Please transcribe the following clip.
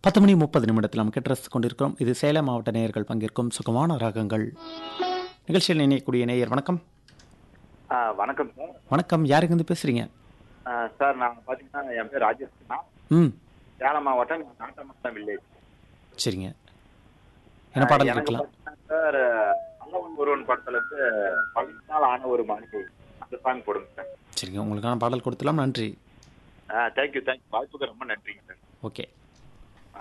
10:30 நாம் கேட்டு கொண்டிருக்கிறோம். இது சேலம் மாவட்ட நேயர்கள் பங்கேற்கும் சுகமான ராகங்கள் நிகழ்ச்சியில். இணையக்கூடிய நேயர் வணக்கம். வணக்கம் சார். வணக்கம், யாருங்க பேசுறீங்க? சார் நான் பார்த்தீங்கன்னா என் பேர் ராஜேஷ்னா, ம், சேலம் மாவட்டம் நாட்டமட்டம் வில்லேஜ். சரிங்க. என்ன பாடல் எனக்கு இருக்கலாம்? பார்த்தீங்கன்னா சார், நல்லவன் ஒருவன் படத்துல இருந்து 10 நாள் ஆன ஒரு மாளிகை அந்த சாங் போடுங்க சார். சரிங்க, உங்களுக்கான பாடல் கொடுத்துலாம். நன்றி. தேங்க்யூ வாய்ப்புக்கு ரொம்ப நன்றிங்க சார். ஓகே.